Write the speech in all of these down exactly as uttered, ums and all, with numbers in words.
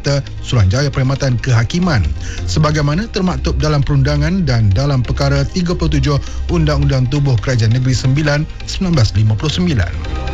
Fakta Suruhanjaya Perkhidmatan Kehakiman sebagaimana termaktub dalam perundangan dan dalam perkara tiga puluh tujuh Undang-Undang Tubuh Kerajaan Negeri sembilan seribu sembilan ratus lima puluh sembilan.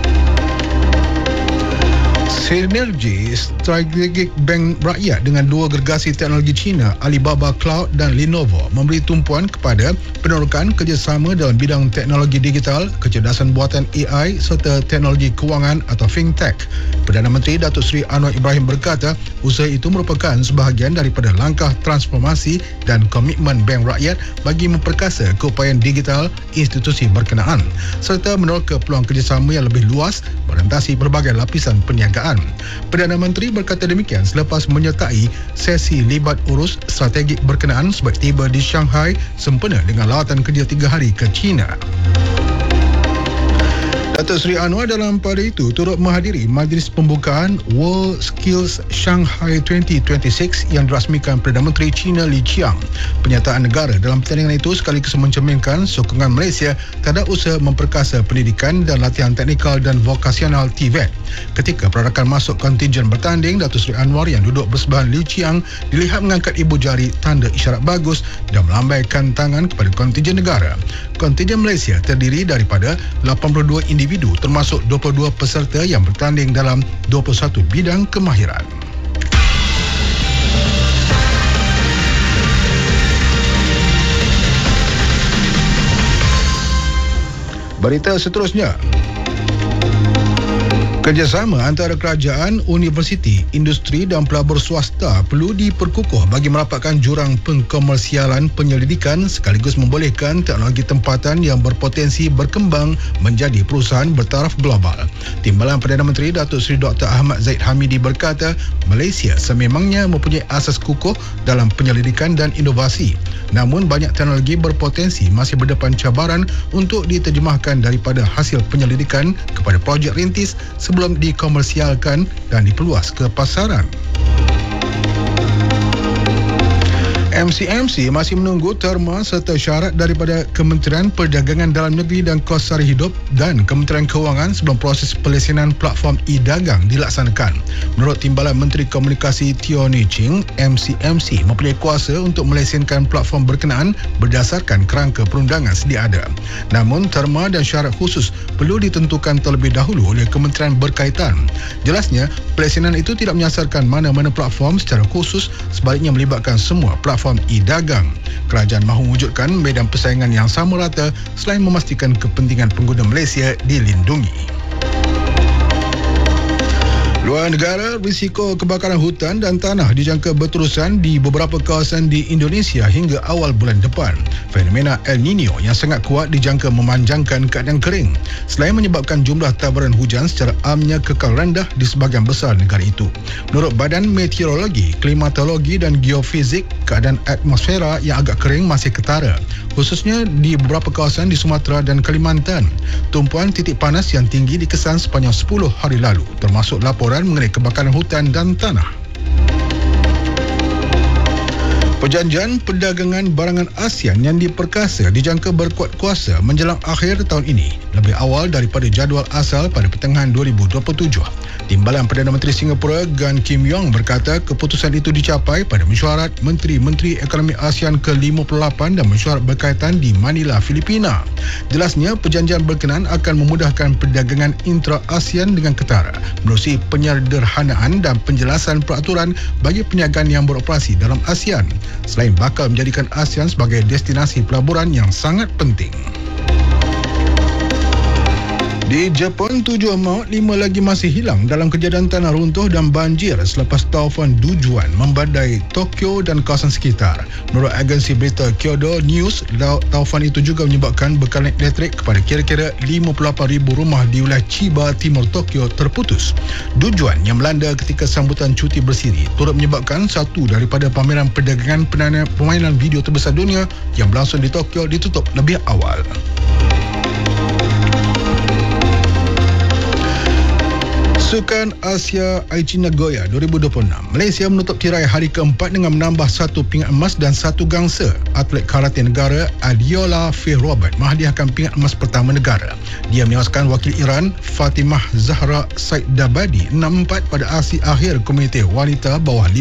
Sinergi strategik Bank Rakyat dengan dua gergasi teknologi China, Alibaba Cloud dan Lenovo, memberi tumpuan kepada penerokan kerjasama dalam bidang teknologi digital, kecerdasan buatan A I serta teknologi kewangan atau fintech. Perdana Menteri Datuk Seri Anwar Ibrahim berkata, usaha itu merupakan sebahagian daripada langkah transformasi dan komitmen Bank Rakyat bagi memperkasa keupayaan digital institusi berkenaan serta meneroka peluang kerjasama yang lebih luas merentasi pelbagai lapisan perniagaan. Perdana Menteri berkata demikian selepas menyertai sesi libat urus strategik berkenaan sebab tiba di Shanghai sempena dengan lawatan kerja tiga hari ke China. Datuk Seri Anwar dalam pada itu turut menghadiri majlis pembukaan World Skills Shanghai dua ribu dua puluh enam yang dirasmikan Perdana Menteri China Li Qiang. Pernyataan negara dalam pertandingan itu sekaligus mencerminkan sokongan Malaysia terhadap usaha memperkasa pendidikan dan latihan teknikal dan vokasional T V E T. Ketika perarakan masuk kontingen bertanding, Datuk Seri Anwar yang duduk bersebelahan Li Qiang dilihat mengangkat ibu jari tanda isyarat bagus dan melambaikan tangan kepada kontingen negara. Kontingen Malaysia terdiri daripada lapan puluh dua individu termasuk dua puluh dua peserta yang bertanding dalam dua puluh satu bidang kemahiran. Berita seterusnya. Kerjasama antara kerajaan, universiti, industri dan pelabur swasta perlu diperkukuh bagi merapatkan jurang pengkomersialan penyelidikan sekaligus membolehkan teknologi tempatan yang berpotensi berkembang menjadi perusahaan bertaraf global. Timbalan Perdana Menteri Datuk Seri Doktor Ahmad Zahid Hamidi berkata, Malaysia sememangnya mempunyai asas kukuh dalam penyelidikan dan inovasi. Namun banyak teknologi berpotensi masih berdepan cabaran untuk diterjemahkan daripada hasil penyelidikan kepada projek rintis sebelum dikomersialkan dan diperluas ke pasaran. M C M C masih menunggu terma serta syarat daripada Kementerian Perdagangan Dalam Negeri dan Kos Sara Hidup dan Kementerian Kewangan sebelum proses pelesenan platform e-dagang dilaksanakan. Menurut Timbalan Menteri Komunikasi Teo Nii Ching, M C M C mempunyai kuasa untuk melesenkan platform berkenaan berdasarkan kerangka perundangan sedia ada. Namun, terma dan syarat khusus perlu ditentukan terlebih dahulu oleh kementerian berkaitan. Jelasnya, pelesenan itu tidak menyasarkan mana-mana platform secara khusus, sebaliknya melibatkan semua platform e-dagang. Kerajaan mahu mewujudkan medan persaingan yang sama rata selain memastikan kepentingan pengguna Malaysia dilindungi. Luar negara, risiko kebakaran hutan dan tanah dijangka berterusan di beberapa kawasan di Indonesia hingga awal bulan depan. Fenomena El Nino yang sangat kuat dijangka memanjangkan keadaan kering selain menyebabkan jumlah taburan hujan secara amnya kekal rendah di sebahagian besar negara itu. Menurut Badan Meteorologi, Klimatologi dan Geofizik, keadaan atmosfera yang agak kering masih ketara, khususnya di beberapa kawasan di Sumatera dan Kalimantan. Tumpuan titik panas yang tinggi dikesan sepanjang sepuluh hari lalu, termasuk laporan mengenai kebakaran hutan dan tanah. Perjanjian perdagangan barangan ASEAN yang diperkasa dijangka berkuat kuasa menjelang akhir tahun ini, lebih awal daripada jadual asal pada pertengahan dua ribu dua puluh tujuh. Timbalan Perdana Menteri Singapura Gan Kim Yong berkata keputusan itu dicapai pada mesyuarat Menteri-Menteri Ekonomi ASEAN ke lima puluh lapan dan mesyuarat berkaitan di Manila, Filipina. Jelasnya, perjanjian berkenaan akan memudahkan perdagangan intra-ASEAN dengan ketara, menerusi penyederhanaan dan penjelasan peraturan bagi perniagaan yang beroperasi dalam ASEAN, selain bakal menjadikan ASEAN sebagai destinasi pelaburan yang sangat penting. Di Jepun, tujuh maut, lima lagi masih hilang dalam kejadian tanah runtuh dan banjir selepas taufan Dujuan membadai Tokyo dan kawasan sekitar. Menurut agensi berita Kyodo News, taufan itu juga menyebabkan bekalan elektrik kepada kira-kira lima puluh lapan ribu rumah di wilayah Chiba, timur Tokyo terputus. Dujuan yang melanda ketika sambutan cuti bersiri turut menyebabkan satu daripada pameran perdagangan permainan video terbesar dunia yang berlangsung di Tokyo ditutup lebih awal. Sukan Asia Aichi Nagoya dua ribu dua puluh enam, Malaysia menutup tirai hari keempat dengan menambah satu pingat emas dan satu gangsa. Atlet karate negara Adiola Faye Robert menghadiahkan pingat emas pertama negara. Dia menewaskan wakil Iran Fatimah Zahra Saidabadi enam empat pada aksi akhir Komite Wanita bawah